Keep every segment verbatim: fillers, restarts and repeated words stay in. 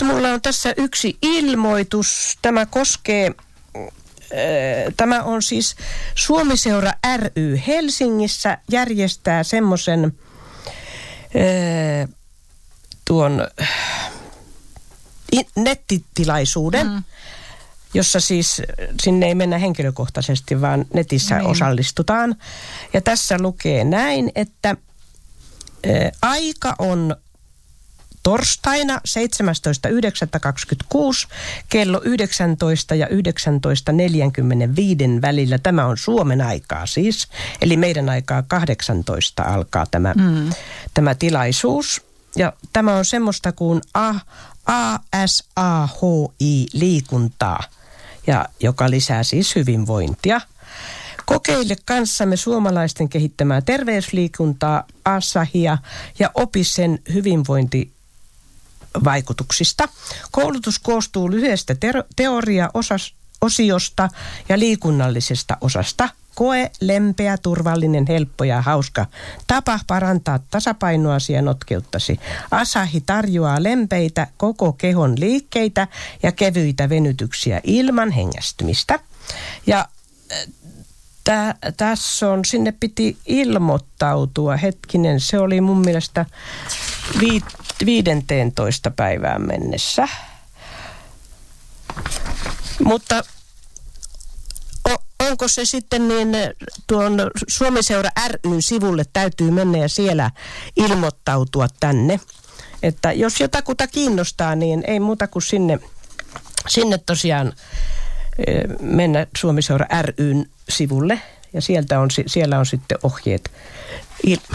Sitten mulla on tässä yksi ilmoitus. Tämä koskee, äh, tämä on siis Suomiseura ry Helsingissä järjestää semmoisen äh, tuon äh, nettitilaisuuden, mm. jossa siis sinne ei mennä henkilökohtaisesti, vaan netissä niin. osallistutaan. Ja tässä lukee näin, että ä, aika on torstaina seitsemästoista yhdeksättä kaksikymmentäkuusi kello yhdeksäntoista ja yhdeksäntoista neljäkymmentäviisi välillä. Tämä on Suomen aikaa siis, eli meidän aikaa kahdeksantoista alkaa tämä, mm. tämä tilaisuus. Ja tämä on semmoista kuin A, A S A H I-liikuntaa, ja, joka lisää siis hyvinvointia. Kokeile kanssamme suomalaisten kehittämää terveysliikuntaa, Asahia, ja opi sen hyvinvointivaikutuksista. Koulutus koostuu lyhyestä ter- teoria-osiosta ja liikunnallisesta osasta. Koe, lempeä, turvallinen, helppo ja hauska tapa parantaa tasapainoasi ja notkeuttasi. Asahi tarjoaa lempeitä koko kehon liikkeitä ja kevyitä venytyksiä ilman hengästymistä. Ja tä, tässä on, sinne piti ilmoittautua, hetkinen, se oli mun mielestä vi, viidenteentoista päivään mennessä. Mutta onko se sitten niin, tuon Suomiseura ry:n sivulle täytyy mennä ja siellä ilmoittautua tänne. Että jos jotakuta kiinnostaa, niin ei muuta kuin sinne, sinne tosiaan mennä Suomiseura ry:n sivulle. Ja sieltä on, siellä on sitten ohjeet ilma.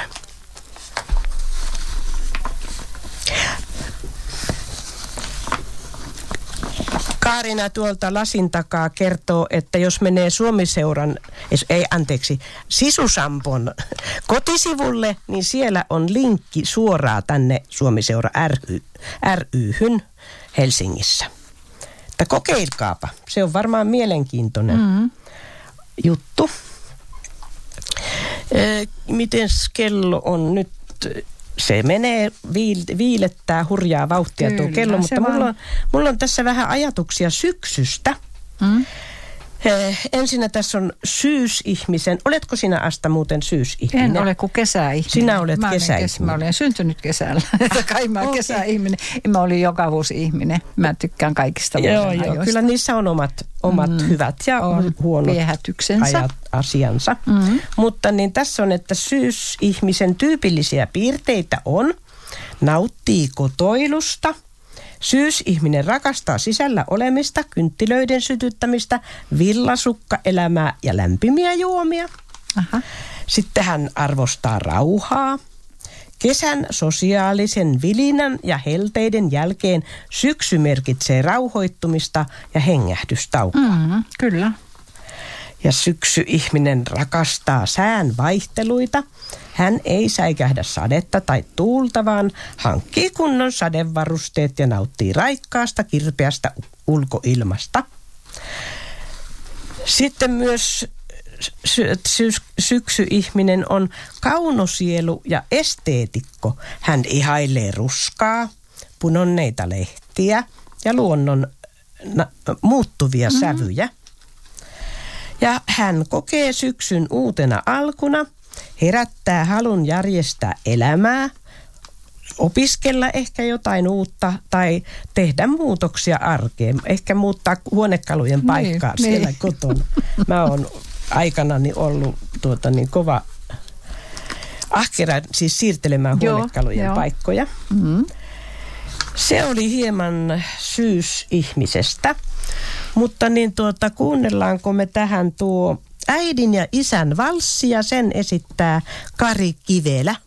Kaarina tuolta lasin takaa kertoo, että jos menee Suomiseuran, ei anteeksi, Sisusampon kotisivulle, niin siellä on linkki suoraan tänne Suomiseura ry, ry:hyn Helsingissä. Että kokeilkaapa, se on varmaan mielenkiintoinen mm-hmm. juttu. E, miten kello on nyt? Se menee, viilettää hurjaa vauhtia Kyllä, tuo kello, mutta mulla on, mulla on tässä vähän ajatuksia syksystä. Mm. Eh, ensinnä tässä on syysihmisen. Oletko sinä, Asta, muuten syysihminen? En ole kuin kesäihminen. Sinä olet mä kesäihminen. Kes, mä olen syntynyt kesällä. Kai mä olen okay. kesäihminen. Mä olin joka vuosi ihminen. Mä tykkään kaikista vuoden joo, joo, kyllä niissä on omat, omat mm. hyvät ja on huonot ajat, asiansa. Mm. Mutta niin tässä on, että syysihmisen tyypillisiä piirteitä on: nauttii kotoilusta. Syysihminen rakastaa sisällä olemista, kynttilöiden sytyttämistä, villasukkaelämää ja lämpimiä juomia. Aha. Sitten hän arvostaa rauhaa. Kesän sosiaalisen vilinän ja helteiden jälkeen syksy merkitsee rauhoittumista ja hengähdystaukoa. Mm, kyllä. Ja syksyihminen rakastaa sään vaihteluita. Hän ei säikähdä sadetta tai tuulta, vaan hankkii kunnon sadevarusteet ja nauttii raikkaasta, kirpeästä ulkoilmasta. Sitten myös sy- sy- syksyihminen on kaunosielu ja esteetikko. Hän ihailee ruskaa, punonneita lehtiä ja luonnon na- muuttuvia mm-hmm. sävyjä. Ja hän kokee syksyn uutena alkuna, herättää halun järjestää elämää, opiskella ehkä jotain uutta tai tehdä muutoksia arkeen. Ehkä muuttaa huonekalujen paikkaa niin, siellä niin. kotona. Mä oon aikanani ollut tuota, niin kova ahkera, siis siirtelemään joo, huonekalujen joo. paikkoja. Mm-hmm. Se oli hieman syysihmisestä. Mutta niin tuota, kuunnellaanko me tähän tuo äidin ja isän valssi, ja sen esittää Kari Kivelä.